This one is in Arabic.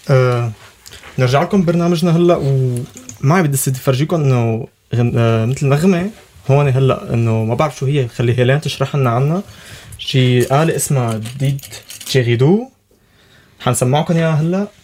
أه نرجع لكم برنامجنا هلا، ومعي بدي افرجيكم انه مثل نغمه هون هلا، انه ما بعرف شو هي، خلي هيلين تشرح لنا عنها. شي آلة اسمها ديد تشيغيدو، حنسمعكم اياها هلا.